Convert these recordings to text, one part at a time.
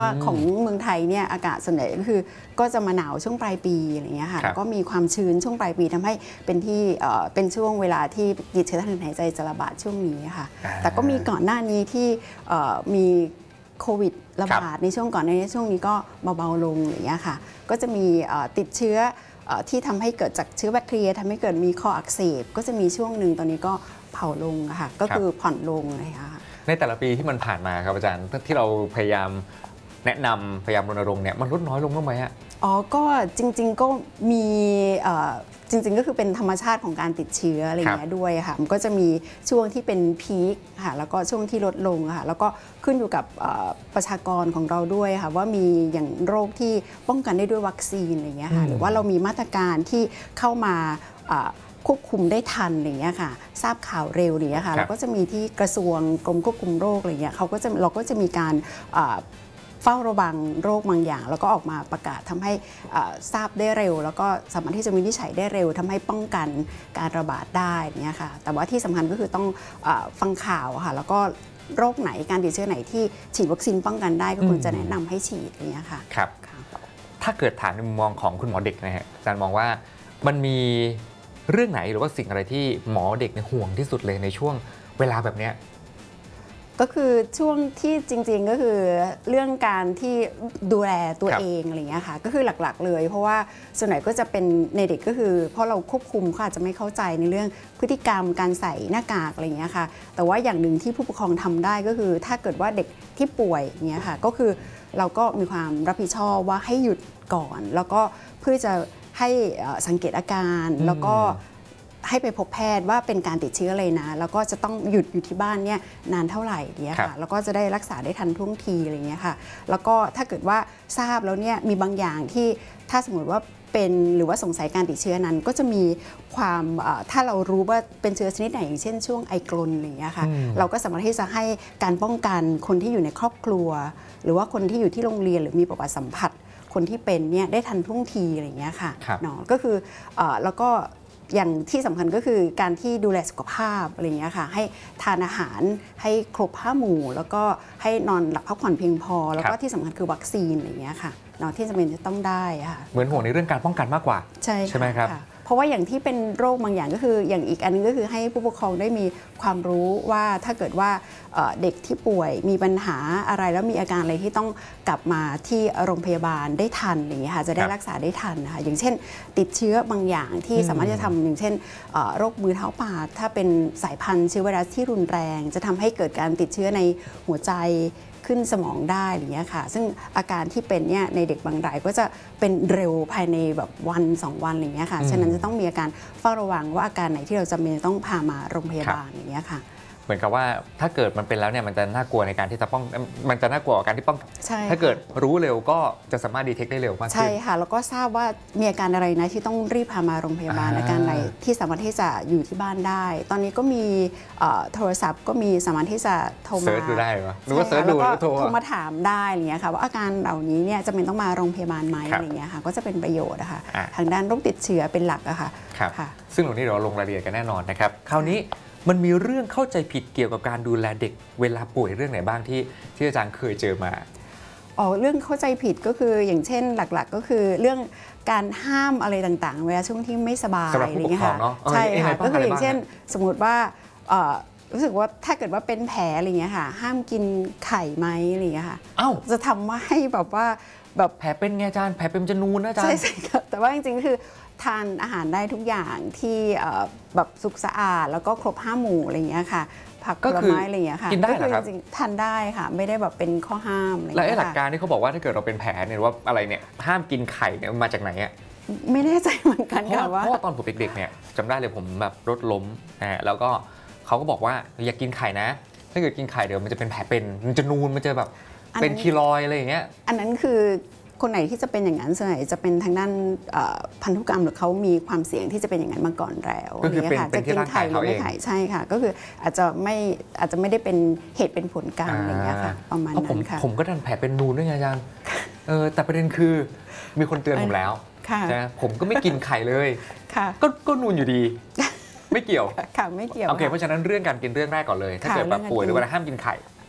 ของเมืองไทยเนี่ยอากาศส่วนใหญ่ก็คือก็จะมาหนาวช่วงปลายปีอะไรเงี้ยค่ะก็มีความชื้นช่วงปลายปีทำให้เป็นช่วงเวลาที่ติดเชื้อทางเดินหายใจจะระบาดช่วงนี้ค่ะแต่ก็มีก่อนหน้านี้ที่มีโควิดระบาดในช่วงก่อนในช่วงนี้ก็เบาๆลงอย่างเงี้ยค่ะก็จะมีติดเชื้อที่ทำให้เกิดจากเชื้อแบคทีเรียทำให้เกิดมีคออักเสบก็จะมีช่วงหนึ่งตอนนี้ก็เผาลงค่ะก็คือผ่อนลงอะไรค่ะในแต่ละปีที่มันผ่านมาครับอาจารย์ที่เราพยายามแนะนำพยายามรณรงค์เนี่ยมันลดน้อยลงบ้างไหมฮะก็จริงๆก็มีจริงๆก็คือเป็นธรรมชาติของการติดเชื้ออะไรอย่างเงี้ยด้วยค่ะมันก็จะมีช่วงที่เป็นพีคค่ะแล้วก็ช่วงที่ลดลงค่ะแล้วก็ขึ้นอยู่กับประชากรของเราด้วยค่ะว่ามีอย่างโรคที่ป้องกันได้ด้วยวัคซีนอะไรอย่างเงี้ยค่ะหรือว่าเรามีมาตรการที่เข้ามาควบคุมได้ทันอย่างเงี้ยค่ะทราบข่าวเร็วอย่างเงี้ยค่ะเราก็จะมีที่กระทรวงกรมควบคุมโรคอะไรเงี้ยเราก็จะมีการเฝ้าระวังโรคบางอย่างแล้วก็ออกมาประกาศทำให้ทราบได้เร็วแล้วก็สามารถที่จะวินิจฉัยได้เร็วทำให้ป้องกันการระบาดได้เนี่ยค่ะแต่ว่าที่สำคัญก็คือต้องฟังข่าวค่ะแล้วก็โรคไหนการติดเชื้อไหนที่ฉีดวัคซีนป้องกันได้ก็ควรจะแนะนำให้ฉีดอย่างเงี้ยค่ะครับถ้าเกิดถามในมุมมองของคุณหมอเด็กนะฮะอาจารย์มองว่ามันมีเรื่องไหนหรือว่าสิ่งอะไรที่หมอเด็กห่วงที่สุดเลยในช่วงเวลาแบบเนี้ยก็คือช่วงที่จริงๆก็คือเรื่องการที่ดูแลตัวเองอะไรเงี้ยค่ะก็คือหลักๆเลยเพราะว่าส่วนใหญ่ก็จะเป็นในเด็กก็คือเพราะเราควบคุมเขาอาจจะไม่เข้าใจในเรื่องพฤติกรรมการใส่หน้ากากอะไรเงี้ยค่ะแต่ว่าอย่างหนึ่งที่ผู้ปกครองทำได้ก็คือถ้าเกิดว่าเด็กที่ป่วยเงี้ยค่ะก็คือเราก็มีความรับผิดชอบว่าให้หยุดก่อนแล้วก็เพื่อจะให้สังเกตอาการแล้วก็ให้ไปพบแพทย์ว่าเป็นการติดเชื้ออะไรนะแล้วก็จะต้องหยุดอยู่ที่บ้านเนี่ยนานเท่าไหร่เนี่ยค่ะแล้วก็จะได้รักษาได้ทันท่วงทีอะไรเงี้ยค่ะแล้วก็ถ้าเกิดว่าทราบแล้วเนี่ยมีบางอย่างที่ถ้าสมมติว่าเป็นหรือว่าสงสัยการติดเชื้อนั้นก็จะมีความถ้าเรารู้ว่าเป็นเชื้อชนิดไหนอย่างเช่นช่วงไอกรนอะไรเงี้ยค่ะเราก็สามารถที่จะให้การป้องกันคนที่อยู่ในครอบครัวหรือว่าคนที่อยู่ที่โรงเรียนหรือมีประวัติสัมผัสคนที่เป็นเนี่ยได้ทันท่วงทีอะไรเงี้ยค่ะเนาะก็คือแล้วก็อย่างที่สำคัญก็คือการที่ดูแลสุขภาพอะไรเงี้ยค่ะให้ทานอาหารให้ครบ5 หมู่แล้วก็ให้นอนหลับพักผ่อนเพียงพอแล้วก็ที่สำคัญคือวัคซีนอะไรเงี้ยค่ะเนาะที่จำเป็นจะต้องได้ค่ะเหมือนห่วงในเรื่องการป้องกันมากกว่าใช่ไหมครับเพราะว่าอย่างที่เป็นโรคบางอย่างก็คืออย่างอีกอันนึงก็คือให้ผู้ปกครองได้มีความรู้ว่าถ้าเกิดว่าเด็กที่ป่วยมีปัญหาอะไรแล้วมีอาการอะไรที่ต้องกลับมาที่โรงพยาบาลได้ทันอย่างเงี้ยค่ะจะได้รักษาได้ทันนะคะอย่างเช่นติดเชื้อบางอย่างที่สามารถจะทำอย่างเช่นโรคมือเท้าปากถ้าเป็นสายพันธุ์เชื้อไวรัสที่รุนแรงจะทำให้เกิดการติดเชื้อในหัวใจขึ้นสมองได้อย่างเงี้ยค่ะซึ่งอาการที่เป็นเนี่ยในเด็กบางรายก็จะเป็นเร็วภายในแบบวัน2 วันอย่างเงี้ยค่ะฉะนั้นจะต้องมีอาการเฝ้าระวังว่าอาการไหนที่เราจำเป็นต้องพามาโรงพยาบาลอย่างเงี้ยค่ะเหมือนกับว่าถ้าเกิดมันเป็นแล้วเนี่ยมันจะน่ากลัวในการที่จะมันจะน่ากลัวกับการที่ป้องถ้าเกิดรู้เร็วก็จะสามารถดีเทคได้เร็วมากขึ้นใช่ค่ะแล้วก็ทราบว่ามีอาการอะไรนะที่ต้องรีบพามาโรงพยาบาลอาการอะไรที่สามารถที่จะอยู่ที่บ้านได้ตอนนี้ก็มีโทรศัพท์ก็มีสามารถที่จะโทรมาเซิร์ชดูได้หรือว่าเซิร์ชดูแล้วโทรมาถามได้อะไรเงี้ยค่ะว่าอาการเหล่านี้เนี่ยจะเป็นต้องมาโรงพยาบาลไหมอะไรเงี้ยค่ะก็จะเป็นประโยชน์นะคะทางด้านโรคติดเชื้อเป็นหลักอะค่ะซึ่งตรงนี้เราลงรายละเอียดกันแน่นอนนะครับคราวนี้มันมีเรื่องเข้าใจผิดเกี่ยวกับการดูแลเด็กเวลาป่วยเรื่องไหนบ้างที่อาจารย์เคยเจอมาเรื่องเข้าใจผิดก็คืออย่างเช่นหลักๆก็คือเรื่องการห้ามอะไรต่างๆเวลาช่วงที่ไม่สบายอะไรเงี้ยค่ะใช่ค่ะก็คืออย่างเช่นสมมติว่ารู้สึกว่าถ้าเกิดว่าเป็นแผลอะไรเงี้ยค่ะห้ามกินไข่ไหมอะไรเงี้ยค่ะจะทำให้แบบว่าแบบแผลเป็นไงอาจารย์แผลเป็นจะนูนนะอาจารย์ใช่ครับแต่ว่าจริงๆคือทานอาหารได้ทุกอย่างที่แบบสุขสะอาดแล้วก็ครบ5 หมู่อะไรเงี้ยค่ะผักผลไม้อะไรเงี้ยค่ะกินได้เหรอครับจริงๆทานได้ค่ะไม่ได้แบบเป็นข้อห้ามอะไรแล้วหลักการที่เขาบอกว่าถ้าเกิดเราเป็นแผลเนี่ยว่าอะไรเนี่ยห้ามกินไข่เนี่ยมาจากไหนอ่ะไม่แน่ใจเหมือนกันค่ะเพราะว่าตอนผมเด็กๆเนี่ยจำได้เลยผมแบบรถล้มแล้วก็เขาก็บอกว่าอย่ากินไข่นะถ้าเกิดกินไข่เดี๋ยวมันจะเป็นแผลเป็นมันจะนูนมันจะแบบเป็นคีลอยอะไรอย่างเงี้ยอันนั้นคือคนไหนที่จะเป็นอย่างนั้นส่วนใหญ่จะเป็นทางด้านพันธุกรรมหรือเขามีความเสี่ยงที่จะเป็นอย่างนั้นมาก่อนแล้วก็คือเป็นที่ร่างกายเขาเองใช่ค่ะก็คืออาจจะไม่ได้เป็นเหตุเป็นผลกันอะไรอย่างเงี้ยค่ะประมาณนั้นค่ะผมก็ดันแผลเป็นนูนด้วยไงอาจารย์แต่ประเด็นคือมีคนเตือนผมแล้วนะผมก็ไม่กินไข่เลยก็นูนอยู่ดีไม่เกี่ยวค่ะไม่เกี่ยวโอเคเพราะฉะนั้นเรื่องการกินเรื่องแรกก่อนเลยถ้าเกิดแบบป่วยหรือว่าห้ามกินไข่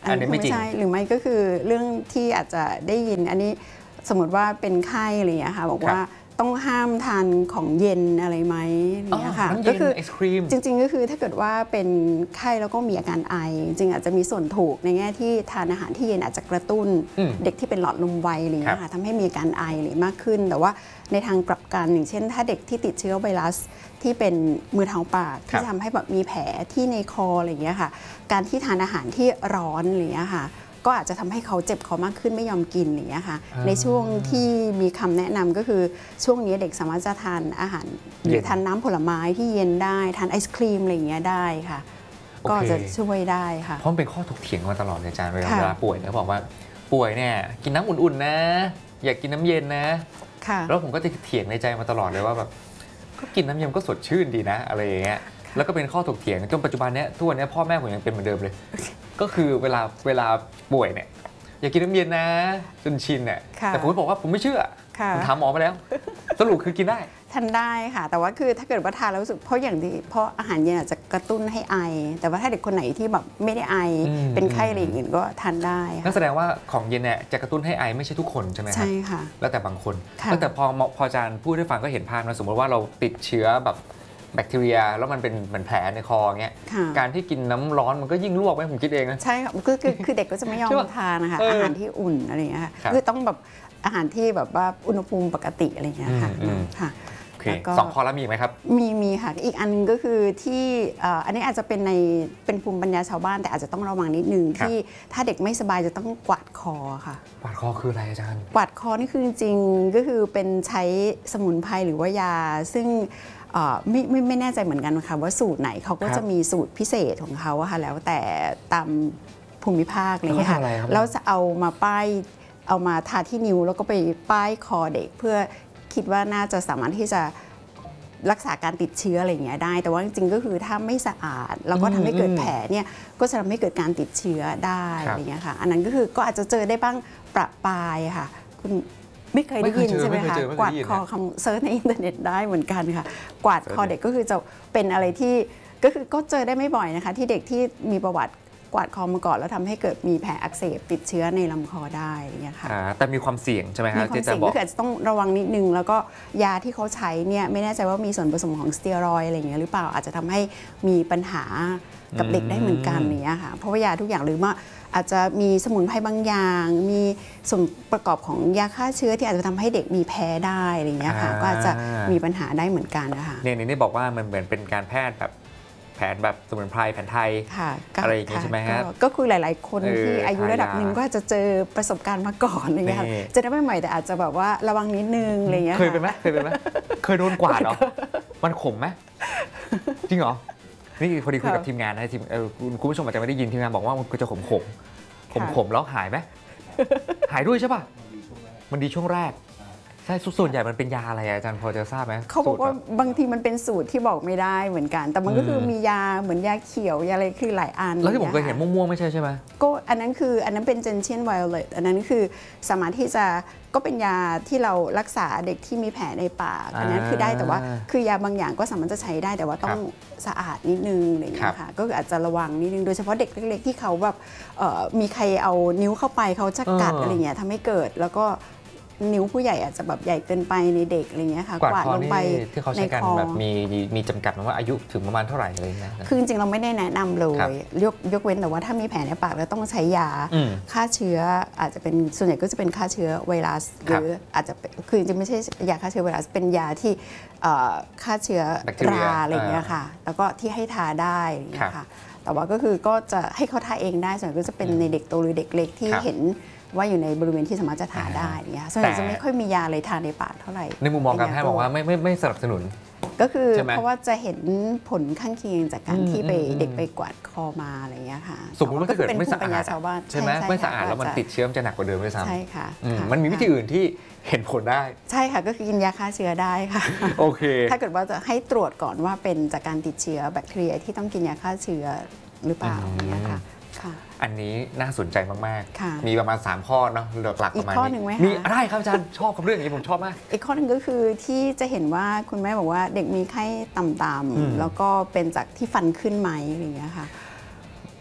อันนี้ไม่จริงใช่หรือไม่ก็คือเรื่องที่อาจจะได้ยินอันนี้สมมติว่าเป็นไข้อะไรอย่างเงี้ยค่ะบอกว่าต้องห้ามทานของเย็นอะไรไหมเนี่ยค่ะก็คือไอศครีมจริงๆก็คือถ้าเกิดว่าเป็นไข้แล้วก็มีอาการไอจริงอาจจะมีส่วนถูกในแง่ที่ทานอาหารที่เย็นอาจจะกระตุ้นเด็กที่เป็นหลอดลมไวอะไรอย่างเงี้ยค่ะทำให้มีอาการไอหรือมากขึ้นแต่ว่าในทางกลับกันอย่างเช่นถ้าเด็กที่ติดเชื้อไวรัสที่เป็นมือเท้าปากที่ทำให้แบบมีแผลที่ในคออะไรอย่างเงี้ยค่ะการที่ทานอาหารที่ร้อนอะไรอย่างเงี้ยค่ะก็อาจจะทำให้เขาเจ็บคอมากขึ้นไม่ยอมกินอย่างเงี้ยค่ะในช่วงที่มีคำแนะนำก็คือช่วงนี้เด็กสามารถจะทานอาหารหรือทานน้ำผลไม้ที่เย็นได้ทานไอศครีมอะไรอย่างเงี้ยได้ค่ะก็จะช่วยได้ค่ะเพราะมันเป็นข้อถกเถียงมาตลอดเลยอาจารย์เวลาป่วยเขาบอกว่าป่วยเนี่ยกินน้ำอุ่นๆนะอยากกินน้ำเย็นนะแล้วผมก็จะเถียงในใจมาตลอดเลยว่าแบบก็กินน้ำเย็นก็สดชื่นดีนะอะไรอย่างเงี้ยแล้วก็เป็นข้อถกเถียงจนปัจจุบันเนี้ยทุกวันนี้พ่อแม่ผมยังเป็นเหมือนเดิมเลยก็คือเวลาป่วยเนี่ยอยากกินน้ำเย็นนะจนชินเนี่ยแต่ผมก็บอกว่าผมไม่เชื่อผมถามหมอมาแล้วสรุปคือกินได้ทานได้ค่ะแต่ว่าคือถ้าเกิดว่าทานแล้วรู้สึกเพราะอย่างที่เพราะอาหารเย็นอาจจะกระตุ้นให้ไอแต่ว่าถ้าเด็กคนไหนที่แบบไม่ได้ไอเป็นไข้อะไรอย่างอื่นก็ทานได้นั่นแสดงว่าของเย็นเนี่ยจะกระตุ้นให้ไอไม่ใช่ทุกคนใช่ไหมครับใช่ค่ะแล้วแต่บางคนแต่พออาจารย์พูดให้ฟังก็เห็นภาพนะสมมติว่าเราติดเชื้อแบบแบคทีเรียแล้วมันเป็นเหมือนแผลในคอเงี้ยการที่กินน้ำร้อนมันก็ยิ่งลวกไหมผมคิดเองนะใช่ค่ะคือเด็กก็จะไม่ยอมทานนะคะอาหารที่อุ่นอะไรอย่างเงี้ยค่ะคือต้องแบบอาหารที่แบบว่าอุณหภูมิปกติอะไรอย่างเงี้ยค่ะสองข้อแล้วมีไหมครับมีค่ะอีกอันนึงก็คือที่อันนี้อาจจะเป็นภูมิปัญญาชาวบ้านแต่อาจจะต้องระวังนิดนึงที่ถ้าเด็กไม่สบายจะต้องกวาดคอค่ะกวาดคอคืออะไรอาจารย์กวาดคอนี่คือจริงๆก็คือเป็นใช้สมุนไพรหรือว่ายาซึ่งไม่แน่ใจเหมือนกันค่ะว่าสูตรไหนเขาก็จะมีสูตรพิเศษของเขาค่ะแล้วแต่ตามภูมิภาคอะไรอย่างเงี้ยค่ะแล้วจะเอามาทาที่นิ้วแล้วก็ไปป้ายคอเด็กเพื่อคิดว่าน่าจะสามารถที่จะรักษาการติดเชื้ออะไรอย่างเงี้ยได้แต่ว่าจริงๆก็คือถ้าไม่สะอาดแล้วก็ทำให้เกิดแผลเนี่ยก็จะทำให้เกิดการติดเชื้อได้อะไรอย่างเงี้ยค่ะอันนั้นก็คือก็อาจจะเจอได้บ้างประปรายค่ะคุณไม่เคยได้ยินใช่ไหมคะกวาดคอคำเซิร์ชในอินเทอร์เน็ตได้เหมือนกันค่ะกวาดคอเด็กก็คือจะเป็นอะไรที่ก็เจอได้ไม่บ่อยนะคะที่เด็กที่มีประวัติกวาดคอมาก่อนแล้วทำให้เกิดมีแผลอักเสบติดเชื้อในลำคอได้อย่างเงี้ยค่ะแต่มีความเสี่ยงใช่ไหมครับมีความเสี่ยงก็คืออาจจะต้องระวังนิดนึงแล้วก็ยาที่เขาใช้เนี่ยไม่แน่ใจว่ามีส่วนผสมของสเตียรอยด์อะไรอย่างเงี้ยหรือเปล่าอาจจะทำให้มีปัญหากับเด็กได้เหมือนกันเนี่ยค่ะเพราะว่ายาทุกอย่างหรือว่าอาจจะมีสมุนไพรบางอย่างมีส่วนประกอบของยาฆ่าเชื้อที่อาจจะทำให้เด็กมีแพ้ได้อะไรอย่างเงี้ยค่ะก็อาจจะมีปัญหาได้เหมือนกันนะคะนี่บอกว่ามันเหมือนเป็นการแพทย์แบบแผนแบบสมุนไพรแผนไทยอะไรอย่างนี้ใช่ไหมครับก็คือหลายๆคนที่อายุระดับหนึ่งก็จะเจอประสบการณ์มาก่อนอะไรเงี้ยจะได้ไม่ใหม่แต่อาจจะแบบว่าระวังนิดนึงอะไรเงี้ยเคยเป็นไหมเคยโดนกวาดเหรอมันขมไหมจริงเหรอนี่พอดีคุยกับทีมงานนะทีมคุณผู้ชมอาจจะไม่ได้ยินทีมงานบอกว่ามันจะขมแล้วหายไหมหายด้วยใช่ป่ะมันดีช่วงแรกใช่ส่วนใหญ่มันเป็นยาอะไรอาจารย์พอจะทราบไหมเขาบอกว่าบางทีมันเป็นสูตรที่บอกไม่ได้เหมือนกันแต่มันก็คือมียาเหมือนยาเขียวยาอะไรคือหลายอันแล้วที่ผมเคยเห็นม่วงๆไม่ใช่ไหมก็อันนั้นเป็น Gentian Violet อันนั้นคือสามารถที่จะก็เป็นยาที่เรารักษาเด็กที่มีแผลในปากอันนั้นคือได้แต่ว่าคือยาบางอย่างก็สามารถจะใช้ได้แต่ว่าต้องสะอาดนิดนึงอะไรอย่างเงี้ยค่ะก็คืออาจจะระวังนิดนึงโดยเฉพาะเด็กเล็กๆที่เขาแบบมีใครเอานิ้วเข้าไปเขาจะกัดอะไรเงี้ยทำให้เกิดแล้วก็นิ้วผู้ใหญ่อาจจะแบบใหญ่เกินไปในเด็กอะไรเงี้ยค่ะกวาดลงไปที่เขาใช้กันแบบมีจำกัดว่าอายุถึงประมาณเท่าไหร่อะไรเงี้ยคือจริงๆเราไม่ได้แนะนำเลยยกเว้นแต่ว่าถ้ามีแผลในปากแล้วต้องใช้ยาฆ่าเชื้ออาจจะเป็นส่วนใหญ่ก็จะเป็นฆ่าเชื้อไวรัสหรืออาจจะคือจริงๆไม่ใช่ยาฆ่าเชื้อไวรัสเป็นยาที่ฆ่าเชื้อราอะไรเงี้ยค่ะแล้วก็ที่ให้ทาได้ค่ะแต่ว่าก็คือก็จะให้เขาทาเองได้ส่วนใหญ่ก็จะเป็นในเด็กโตหรือเด็กเล็กที่เห็นว่าอยู่ในบริเวณที่สามารถจะทาได้เนี่ยส่วนใหญ่จะไม่ค่อยมียาอะไรทาในปากเท่าไหร่ในมุมมองการแพทย์บอกว่าไม่สนับสนุนก็คือเพราะว่าจะเห็นผลข้างเคียงจากการที่เด็กไปกวาดคอมาอะไรอย่างเงี้ยค่ะสมมติว่าถ้าเกิดไม่สะอาดใช่ไหมไม่สะอาดแล้วมันติดเชื้อจะหนักกว่าเดิมด้วยซ้ำใช่ค่ะมันมีวิธีอื่นที่เห็นผลได้ใช่ค่ะก็คือกินยาฆ่าเชื้อได้ค่ะโอเคถ้าเกิดว่าจะให้ตรวจก่อนว่าเป็นจากการติดเชื้อแบคทีเรียที่ต้องกินยาฆ่าเชื้อหรือเปล่าอย่างเงี้ยค่ะอันนี้น่าสนใจมากๆมีประมาณ3ข้อเนาะหลักๆประมาณนี้มีได้ครับอาจารย์ชอบกับเรื่องนี้ผมชอบมากอีกข้อหนึ่งก็คือที่จะเห็นว่าคุณแม่บอกว่าเด็กมีไข้ต่ำๆแล้วก็เป็นจากที่ฟันขึ้นไหมอะไรอย่างเงี้ยค่ะ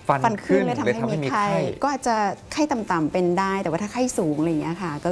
ฟันขึ้นเลยทำให้มีไข้ก็อาจจะไข้ต่ำๆเป็นได้แต่ว่าถ้าไข้สูงอะไรอย่างเงี้ยค่ะ